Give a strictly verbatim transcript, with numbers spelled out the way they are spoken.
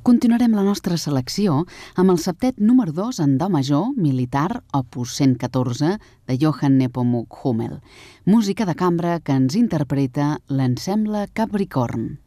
Continuarem la nostra selecció amb el septet número dos en do major, militar, opus cent catorze, de Johann Nepomuk Hummel, música de cambra que ens interpreta l'ensemble Capricorn.